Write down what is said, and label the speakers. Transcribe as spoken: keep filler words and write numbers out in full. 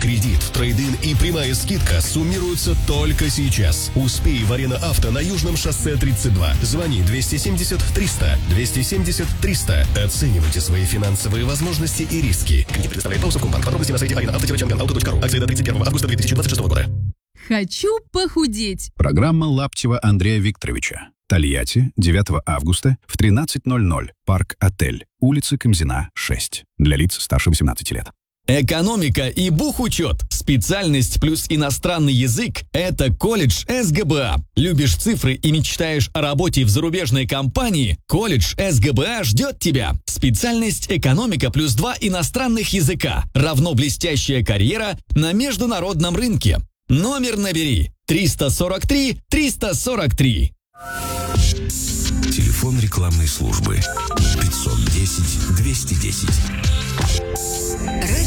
Speaker 1: Кредит, трейд-ин и прямая скидка суммируются только сейчас. Успей в Арена Авто на Южном шоссе тридцать два. Звони двести семьдесят триста, двести семьдесят триста. Оценивайте свои финансовые возможности и риски. Кредит предоставляет Совкомбанк. Подробности на сайте арена авто чанган авто точка ру. Акция до тридцать первого августа две тысячи двадцать шестого года.
Speaker 2: Хочу похудеть.
Speaker 3: Программа Лаптева Андрея Викторовича. Тольятти, девятого августа в тринадцать ноль ноль. Парк-отель. Улица Камзина, шесть. Для лиц старше восемнадцати лет.
Speaker 4: Экономика и бухучет. Специальность плюс иностранный язык – это колледж эс гэ бэ а. Любишь цифры и мечтаешь о работе в зарубежной компании? Колледж эс гэ бэ а ждет тебя. Специальность экономика плюс два иностранных языка равно блестящая карьера на международном рынке. Номер набери триста сорок три триста сорок три.
Speaker 5: Телефон рекламной службы пятьсот десять двести десять.